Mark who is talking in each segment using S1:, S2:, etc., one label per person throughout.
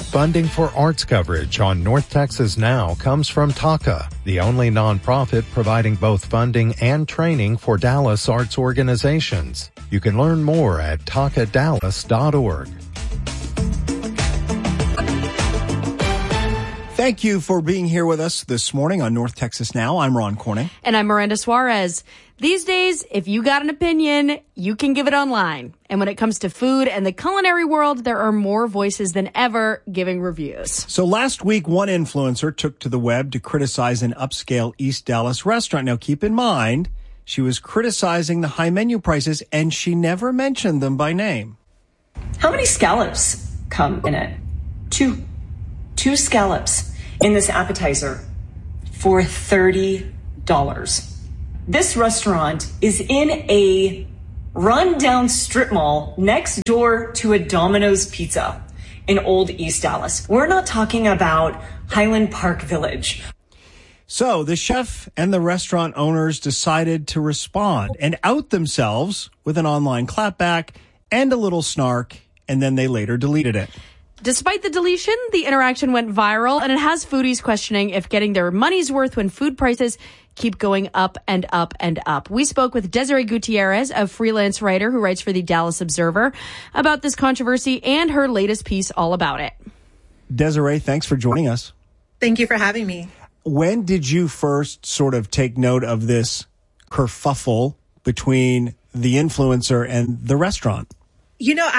S1: Funding for arts coverage on North Texas Now comes from TACA, the only nonprofit providing both funding and training for Dallas arts organizations. You can learn more at tacadallas.org.
S2: Thank you for being here with us this morning on North Texas Now. I'm Ron Corning.
S3: And I'm Miranda Suarez. These days, if you got an opinion, you can give it online. And when it comes to food and the culinary world, there are more voices than ever giving reviews.
S2: So last week, one influencer took to the web to criticize an upscale East Dallas restaurant. Now, keep in mind, she was criticizing the high menu prices, and she never mentioned them by name.
S4: How many scallops come in it? Two scallops in this appetizer for $30. This restaurant is in a rundown strip mall next door to a Domino's Pizza in Old East Dallas. We're not talking about Highland Park Village.
S2: So the chef and the restaurant owners decided to respond and out themselves with an online clapback and a little snark, and then they later deleted it.
S3: Despite the deletion, the interaction went viral, and it has foodies questioning if getting their money's worth when food prices keep going up and up and up. We spoke with Desiree Gutierrez, a freelance writer who writes for the Dallas Observer, about this controversy and her latest piece all about it.
S2: Desiree, thanks for joining us.
S5: Thank you for having me.
S2: When did you first sort of take note of this kerfuffle between the influencer and the restaurant?
S5: You know,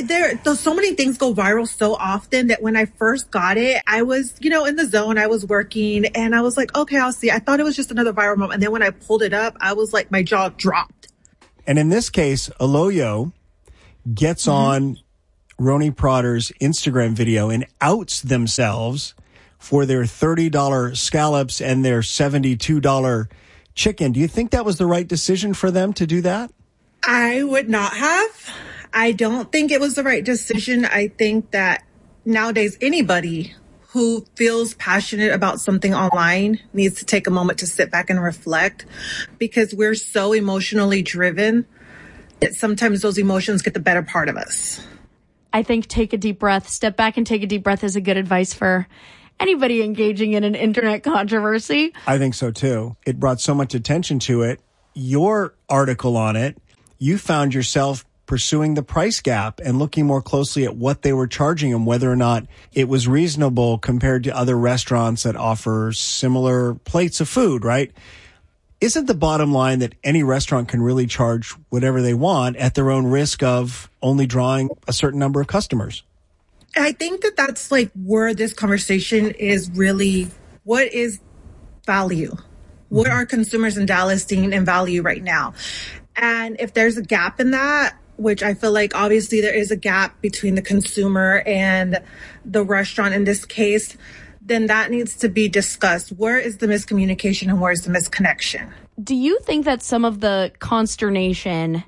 S5: so many things go viral so often that when I first got it, I was, in the zone. I was working and I was like, okay, I'll see. I thought it was just another viral moment. And then when I pulled it up, I was like, my jaw dropped. And
S2: in this case, Aloyo gets on Roni Prater's Instagram video and outs themselves for their $30 scallops and their $72 chicken. Do you think that was the right decision for them to do that?
S5: I would not have. I don't think it was the right decision. I think that nowadays anybody who feels passionate about something online needs to take a moment to sit back and reflect, because we're so emotionally driven that sometimes those emotions get the better part of us.
S3: I think take a deep breath, step back and take a deep breath is a good advice for anybody engaging in an internet controversy.
S2: I think so too. It brought so much attention to it. Your article on it, you found yourself pursuing the price gap and looking more closely at what they were charging and whether or not it was reasonable compared to other restaurants that offer similar plates of food, right? Isn't the bottom line that any restaurant can really charge whatever they want at their own risk of only drawing a certain number of customers?
S5: I think that that's like where this conversation is really, what is value? What are consumers in Dallas seeing in value right now? And if there's a gap in that, which I feel like obviously there is a gap between the consumer and the restaurant in this case, then that needs to be discussed. Where is the miscommunication and where is the misconnection?
S3: Do you think that some of the consternation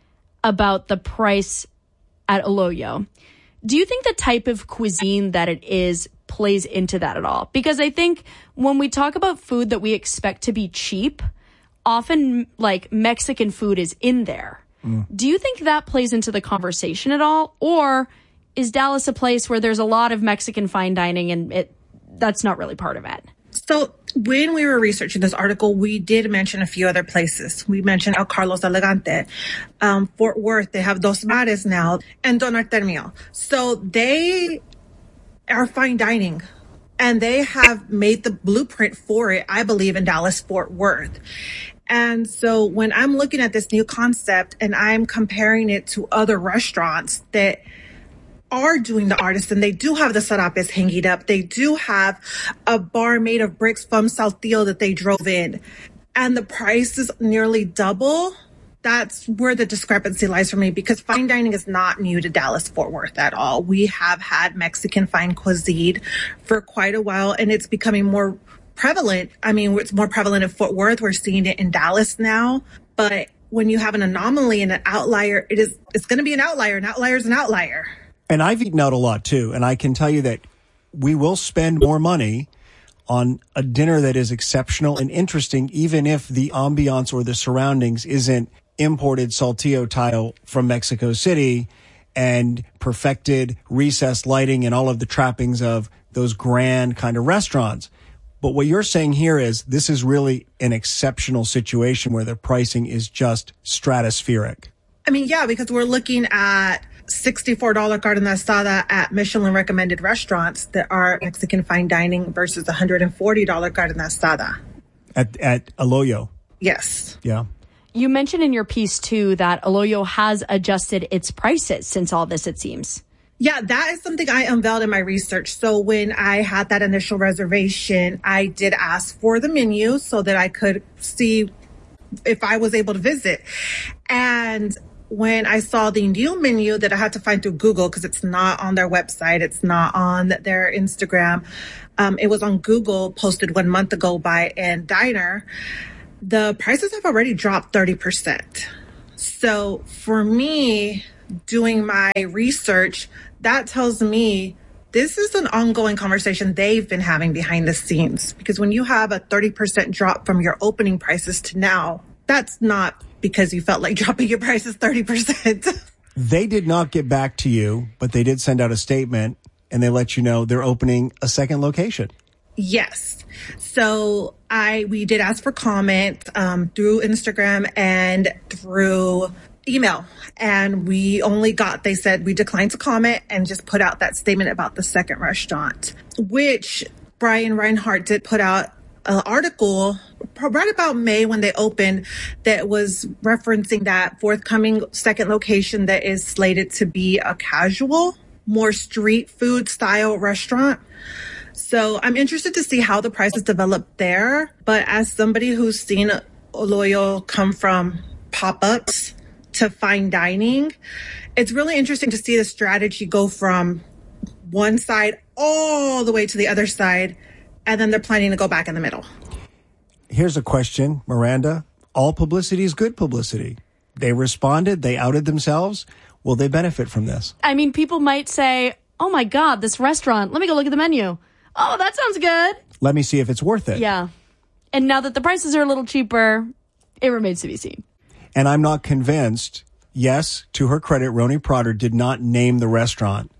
S3: about the price at Aloyo, do you think the type of cuisine that it is plays into that at all? Because I think when we talk about food that we expect to be cheap, often like Mexican food is in there. Do you think that plays into the conversation at all? Or is Dallas a place where there's a lot of Mexican fine dining and that's not really part of it?
S5: So when we were researching this article, we did mention a few other places. We mentioned El Carlos Elegante, Fort Worth, they have Dos Mares now, and Don Artemio. So they are fine dining. And they have made the blueprint for it, I believe, in Dallas, Fort Worth. And so when I'm looking at this new concept and I'm comparing it to other restaurants that are doing the artisan, they do have the sarapes hanging up. They do have a bar made of bricks from Saltillo that they drove in. And the price is nearly double. That's where the discrepancy lies for me, because fine dining is not new to Dallas, Fort Worth at all. We have had Mexican fine cuisine for quite a while, and it's becoming more prevalent. I mean, it's more prevalent in Fort Worth. We're seeing it in Dallas now. But when you have an anomaly and an outlier, it's going to be an outlier. An outlier is an outlier.
S2: And I've eaten out a lot too. And I can tell you that we will spend more money on a dinner that is exceptional and interesting, even if the ambiance or the surroundings isn't imported Saltillo tile from Mexico City and perfected recessed lighting and all of the trappings of those grand kind of restaurants. But what you're saying here is this is really an exceptional situation where the pricing is just stratospheric. I
S5: mean, yeah, because we're looking at $64 carne asada at Michelin recommended restaurants that are Mexican fine dining versus $140 carne asada.
S2: At El Hoyo.
S5: Yes.
S2: Yeah.
S3: You mentioned in your piece, too, that El Hoyo has adjusted its prices since all this, it seems.
S5: Yeah, that is something I unveiled in my research. So when I had that initial reservation, I did ask for the menu so that I could see if I was able to visit. And when I saw the new menu that I had to find through Google, because it's not on their website, it's not on their Instagram, it was on Google, posted 1 month ago by Ann Diner, the prices have already dropped 30%. So for me, doing my research, that tells me this is an ongoing conversation they've been having behind the scenes. Because when you have a 30% drop from your opening prices to now, that's not because you felt like dropping your prices 30%.
S2: They did not get back to you, but they did send out a statement and they let you know they're opening a second location.
S5: Yes. So we did ask for comment through Instagram and through email. And they said we declined to comment and just put out that statement about the second restaurant, which Brian Reinhart did put out an article right about May when they opened that was referencing that forthcoming second location that is slated to be a casual, more street food style restaurant. So I'm interested to see how the prices develop there. But as somebody who's seen El Hoyo come from pop-ups to fine dining, it's really interesting to see the strategy go from one side all the way to the other side, and then they're planning to go back in the middle.
S2: Here's a question, Miranda. All publicity is good publicity. They responded, they outed themselves. Will they benefit from this?
S3: I mean, people might say, oh my God, this restaurant, let me go look at the menu. Oh, that sounds good.
S2: Let me see if it's worth it.
S3: Yeah. And now that the prices are a little cheaper, it remains to be seen.
S2: And I'm not convinced. Yes, to her credit, Roni Prater did not name the restaurant.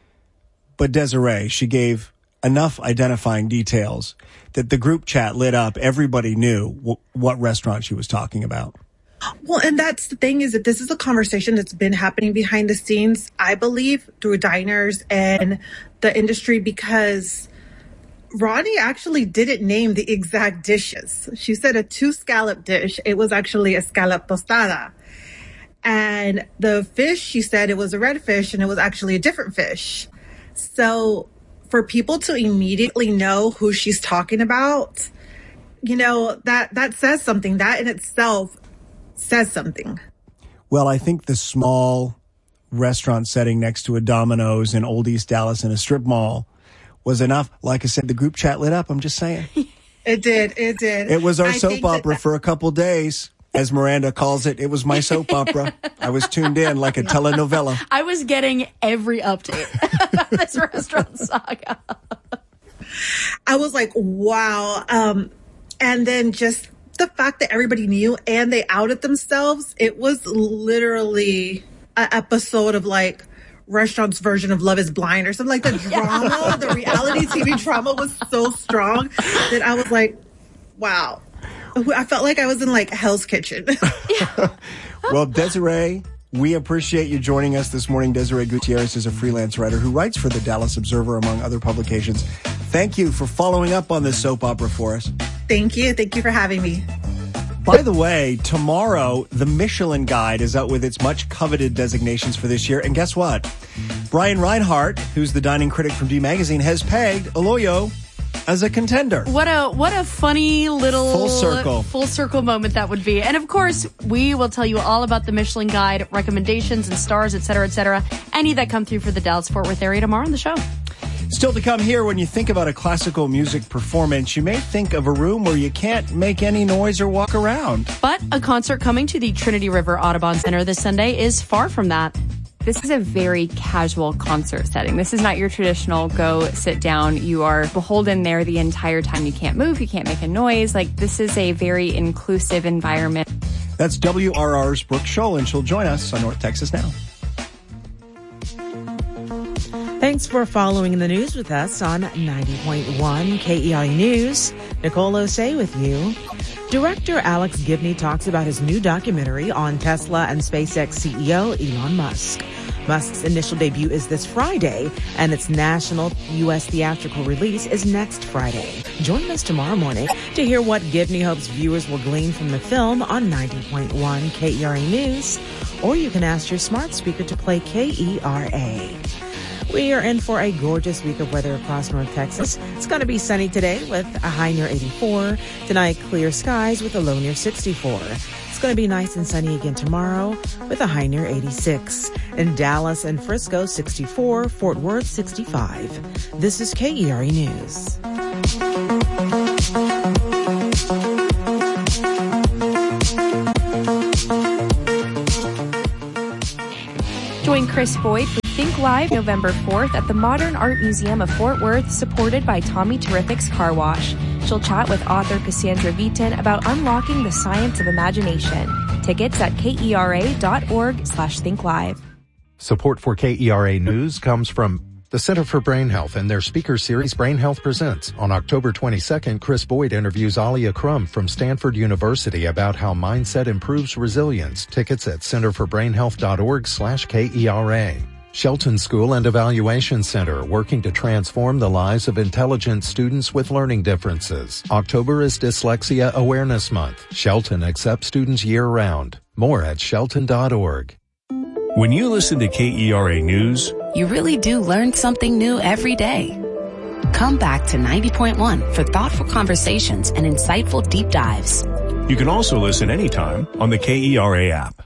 S2: But Desiree, she gave enough identifying details that the group chat lit up. Everybody knew what restaurant she was talking about.
S5: Well, and that's the thing, is that this is a conversation that's been happening behind the scenes, I believe, through diners and the industry, because Ronnie actually didn't name the exact dishes. She said a 2-scallop dish. It was actually a scallop tostada. And the fish, she said it was a red fish, and it was actually a different fish. So for people to immediately know who she's talking about, that says something. That in itself says something.
S2: Well, I think the small restaurant setting next to a Domino's in Old East Dallas in a strip mall was enough. Like I said, the group chat lit up. I'm just saying.
S5: It did.
S2: It was our soap opera for a couple days. As Miranda calls it, it was my soap opera. I was tuned in like a telenovela.
S3: I was getting every update about this restaurant saga.
S5: I was like, wow. And then just the fact that everybody knew and they outed themselves, it was literally an episode of like restaurant's version of Love is Blind or something like that. Drama, the reality TV drama was so strong that I was like, wow. I felt like I was in like Hell's Kitchen.
S2: Well, Desiree, we appreciate you joining us this morning. Desiree Gutierrez is a freelance writer who writes for the Dallas Observer, among other publications. Thank you for following up on this soap opera for us.
S5: Thank you. Thank you for having me.
S2: By the way, tomorrow, the Michelin Guide is out with its much coveted designations for this year. And guess what? Brian Reinhart, who's the dining critic from D Magazine, has pegged El Hoyo as a contender.
S3: What a funny little full circle moment that would be. And of course, we will tell you all about the Michelin Guide recommendations and stars, et cetera, any that come through for the Dallas-Fort Worth area tomorrow on the show.
S2: Still to come here, when you think about a classical music performance, you may think of a room where you can't make any noise or walk around.
S3: But a concert coming to the Trinity River Audubon Center this Sunday is far from that.
S6: This is a very casual concert setting. This is not your traditional go sit down. You are beholden there the entire time. You can't move. You can't make a noise. This is a very inclusive environment.
S2: That's WRR's Brooke Scholl, and she'll join us on North Texas Now.
S7: Thanks for following the news with us on 90.1 KERE News. Nicole Osei with you. Director Alex Gibney talks about his new documentary on Tesla and SpaceX CEO Elon Musk. Musk's initial debut is this Friday, and its national U.S. theatrical release is next Friday. Join us tomorrow morning to hear what Gibney hopes viewers will glean from the film on 90.1 KERE News, or you can ask your smart speaker to play KERA. We are in for a gorgeous week of weather across North Texas. It's going to be sunny today with a high near 84. Tonight, clear skies with a low near 64. It's going to be nice and sunny again tomorrow with a high near 86. In Dallas and Frisco, 64. Fort Worth, 65. This is KERE News.
S6: Join Chris Boyd for Think Live November 4th at the Modern Art Museum of Fort Worth, supported by Tommy Terrific's Car Wash. She'll chat with author Cassandra Beaton about unlocking the science of imagination. Tickets at kera.org/thinkllive.
S1: Support for KERA News comes from the Center for Brain Health and their speaker series Brain Health Presents. On October 22nd, Chris Boyd interviews Alia Crum from Stanford University about how mindset improves resilience. Tickets at centerforbrainhealth.org/KERA. Shelton School and Evaluation Center, working to transform the lives of intelligent students with learning differences. October is Dyslexia Awareness Month. Shelton accepts students year-round. More at shelton.org.
S8: When you listen to KERA News,
S9: you really do learn something new every day. Come back to 90.1 for thoughtful conversations and insightful deep dives.
S8: You can also listen anytime on the KERA app.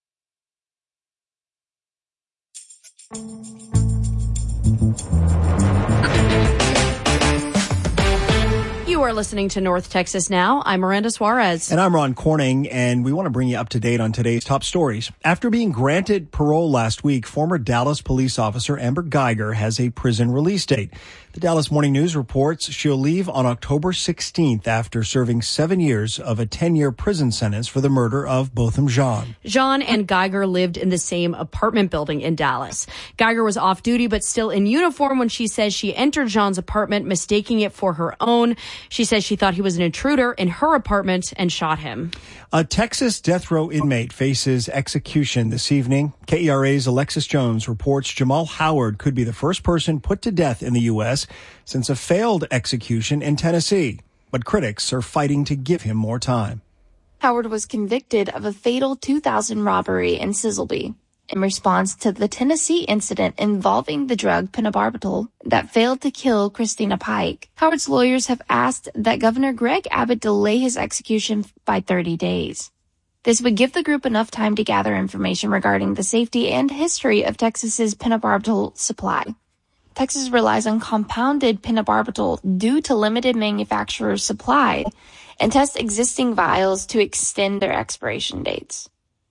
S3: You are listening to North Texas Now. I'm Miranda Suarez.
S2: And I'm Ron Corning, and we want to bring you up to date on today's top stories. After being granted parole last week, former Dallas police officer Amber Geiger has a prison release date. The Dallas Morning News reports she'll leave on October 16th after serving 7 years of a 10-year prison sentence for the murder of Botham Jean.
S3: Jean and Geiger lived in the same apartment building in Dallas. Geiger was off duty but still in uniform when she says she entered Jean's apartment, mistaking it for her own. She says she thought he was an intruder in her apartment and shot him.
S2: A Texas death row inmate faces execution this evening. KERA's Alexis Jones reports Jamal Howard could be the first person put to death in the U.S. since a failed execution in Tennessee. But critics are fighting to give him more time.
S10: Howard was convicted of a fatal 2000 robbery in Sizzleby in response to the Tennessee incident involving the drug pentobarbital that failed to kill Christina Pike. Howard's lawyers have asked that Governor Greg Abbott delay his execution by 30 days. This would give the group enough time to gather information regarding the safety and history of Texas's pentobarbital supply. Texas relies on compounded pentobarbital due to limited manufacturer supply and tests existing vials to extend their expiration dates.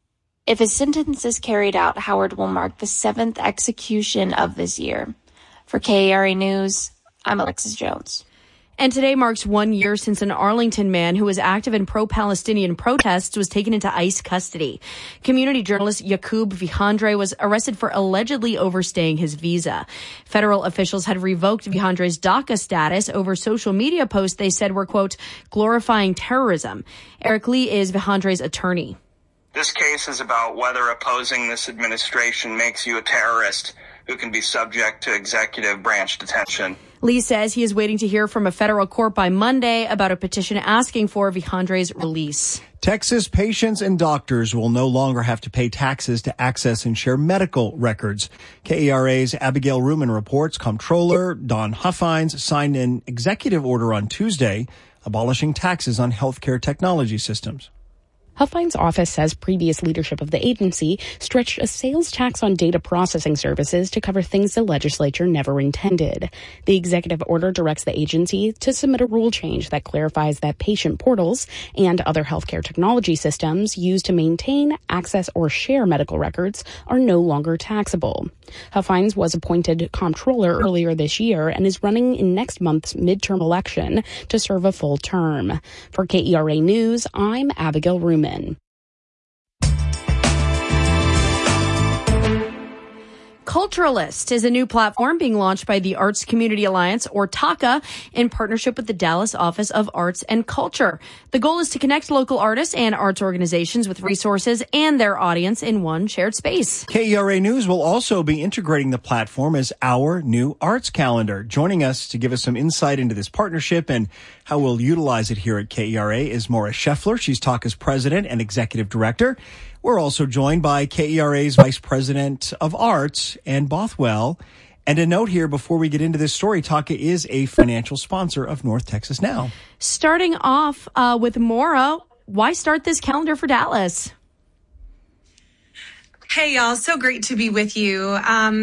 S10: If his sentence is carried out, Howard will mark the 7th execution of this year. For KERA News, I'm Alexis Jones.
S3: And today marks 1 year since an Arlington man who was active in pro-Palestinian protests was taken into ICE custody. Community journalist Yaqub Vihandre was arrested for allegedly overstaying his visa. Federal officials had revoked Vihandre's DACA status over social media posts they said were, quote, glorifying terrorism. Eric Lee is Vihandre's attorney.
S11: This case is about whether opposing this administration makes you a terrorist who can be subject to executive branch detention.
S3: Lee says he is waiting to hear from a federal court by Monday about a petition asking for Vihandre's release.
S2: Texas patients and doctors will no longer have to pay taxes to access and share medical records. KERA's Abigail Ruman reports Comptroller Don Huffines signed an executive order on Tuesday abolishing taxes on healthcare technology systems.
S12: Huffines' office says previous leadership of the agency stretched a sales tax on data processing services to cover things the legislature never intended. The executive order directs the agency to submit a rule change that clarifies that patient portals and other healthcare technology systems used to maintain, access, or share medical records are no longer taxable. Huffines was appointed comptroller earlier this year and is running in next month's midterm election to serve a full term. For KERA News, I'm Abigail Ruman.
S3: Culturalist is a new platform being launched by the Arts Community Alliance, or TACA, in partnership with the Dallas Office of Arts and Culture. The goal is to connect local artists and arts organizations with resources and their audience in one shared space.
S2: KERA News will also be integrating the platform as our new arts calendar. Joining us to give us some insight into this partnership and how we'll utilize it here at KERA is Maura Scheffler. She's TACA's president and executive director. We're also joined by KERA's Vice President of Arts, Ann Bothwell. And a note here before we get into this story, TACA is a financial sponsor of North Texas Now.
S3: Starting off with Maura, why start this calendar for Dallas?
S13: Hey, y'all. So great to be with you.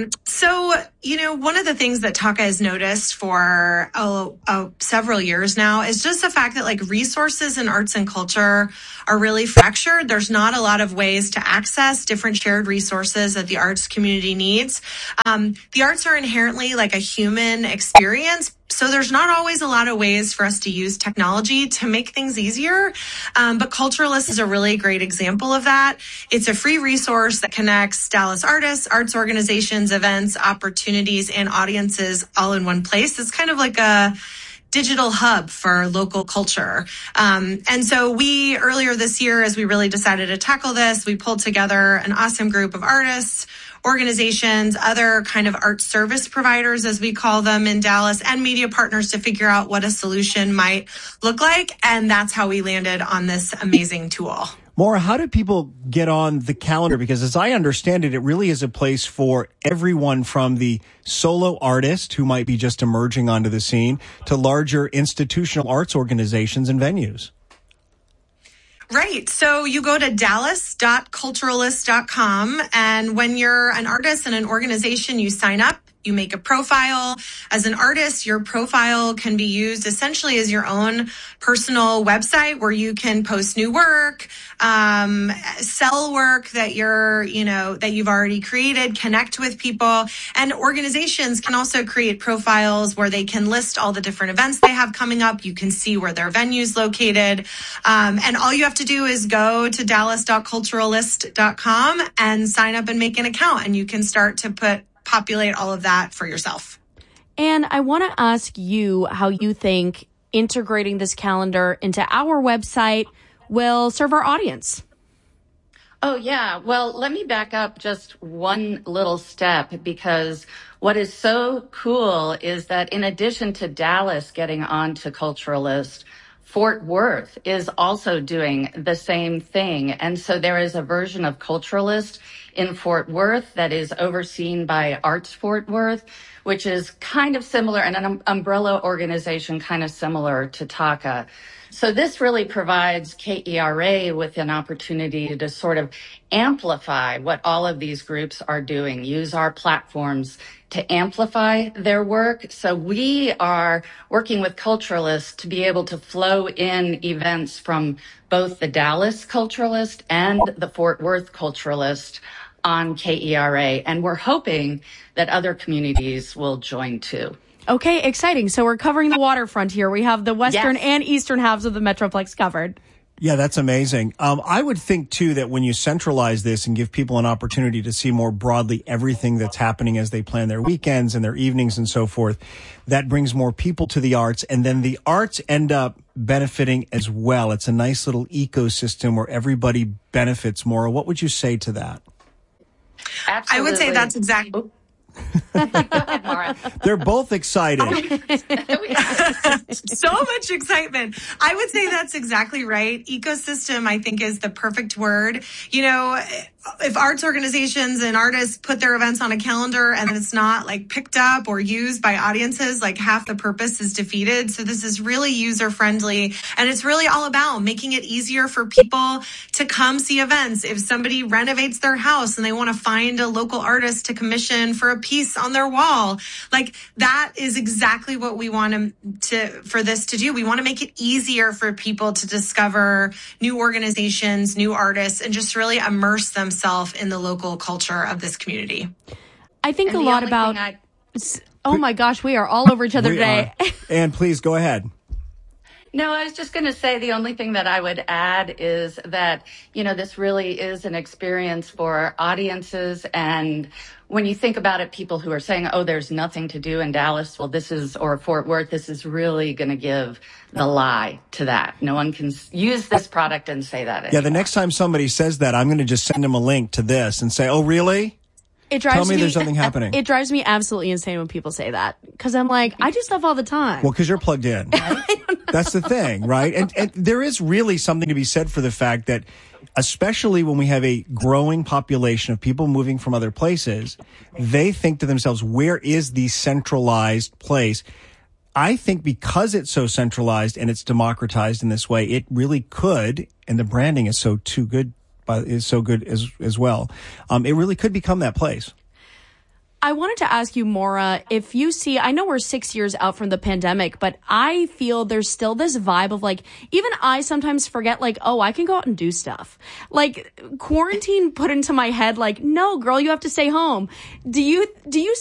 S13: One of the things that TACA has noticed for several years now is just the fact that resources in arts and culture are really fractured. There's not a lot of ways to access different shared resources that the arts community needs. The arts are inherently a human experience. So there's not always a lot of ways for us to use technology to make things easier. But Culturalist is a really great example of that. It's a free resource that connects Dallas artists, arts organizations, events, opportunities, and audiences all in one place. It's kind of like a digital hub for local culture. And so we, earlier this year, as we really decided to tackle this, we pulled together an awesome group of artists, organizations, other kind of art service providers, as we call them in Dallas, and media partners to figure out what a solution might look like. And that's how we landed on this amazing tool.
S2: Maura, how do people get on the calendar? Because as I understand it, it really is a place for everyone from the solo artist who might be just emerging onto the scene to larger institutional arts organizations and venues.
S13: Right. So you go to dallas.culturalist.com, and when you're an artist and an organization, you sign up. You make a profile. As an artist, your profile can be used essentially as your own personal website where you can post new work, sell work that that you've already created, connect with people. And organizations can also create profiles where they can list all the different events they have coming up. You can see where their venue's located. And all you have to do is go to dallas.culturalist.com and sign up and make an account. And you can start to populate all of that for yourself.
S3: And I want to ask you how you think integrating this calendar into our website will serve our audience.
S14: Oh, yeah. Well, let me back up just one little step, because what is so cool is that in addition to Dallas getting onto Culturalist, Fort Worth is also doing the same thing. And so there is a version of Culturalist in Fort Worth that is overseen by Arts Fort Worth, which is kind of similar, and an umbrella organization kind of similar to TACA. So this really provides KERA with an opportunity to sort of amplify what all of these groups are doing, use our platforms to amplify their work. So we are working with Culturalist to be able to flow in events from both the Dallas Culturalist and the Fort Worth Culturalist on KERA. And we're hoping that other communities will join too.
S3: Okay, exciting. So we're covering the waterfront here. We have the western and eastern halves of the Metroplex covered.
S2: Yeah, that's amazing. I would think, too, that when you centralize this and give people an opportunity to see more broadly everything that's happening as they plan their weekends and their evenings and so forth, that brings more people to the arts, and then the arts end up benefiting as well. It's a nice little ecosystem where everybody benefits more. What would you say to that?
S14: Absolutely.
S13: I would say that's exactly...
S14: Go ahead, Maura.
S2: They're both excited.
S13: So much excitement. I would say that's exactly right. Ecosystem, I think, is the perfect word. You know, if arts organizations and artists put their events on a calendar and it's not picked up or used by audiences, half the purpose is defeated. So this is really user friendly, and it's really all about making it easier for people to come see events. If somebody renovates their house and they want to find a local artist to commission for a piece on their wall, that is exactly what we want for this to do. We want to make it easier for people to discover new organizations, new artists, and just really immerse themselves in the local culture of this community.
S3: I think a lot about... Oh my gosh, we are all over each other today.
S2: And please go ahead.
S14: No, I was just going to say the only thing that I would add is that, this really is an experience for audiences. And when you think about it, people who are saying, oh, there's nothing to do in Dallas, or Fort Worth, this is really going to give the lie to that. No one can use this product and say that anymore.
S2: Yeah, the next time somebody says that, I'm going to just send them a link to this and say, oh, really? Tell me there's something happening.
S3: It drives me absolutely insane when people say that. Because I'm like, I do stuff all the time.
S2: Well, because you're plugged in. That's the thing, right? And there is really something to be said for the fact that, especially when we have a growing population of people moving from other places, they think to themselves, where is the centralized place? I think because it's so centralized and it's democratized in this way, it really could, and the branding is so good as well. It really could become that place.
S3: I wanted to ask you, Maura, if you see, I know we're 6 years out from the pandemic, but I feel there's still this vibe of like, even I sometimes forget like, oh, I can go out and do stuff. Like quarantine put into my head like, no, girl, you have to stay home. Do you